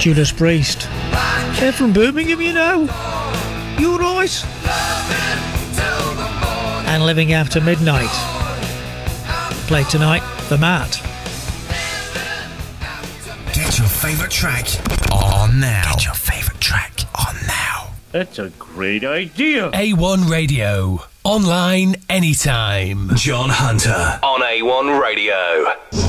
Judas Priest. They're from Birmingham, you know. You right? And Living After Midnight. Played tonight, The Mat. Get your favourite track on now. Get your favourite track on now. That's a great idea. A1 Radio. Online anytime. John Hunter on A1 Radio.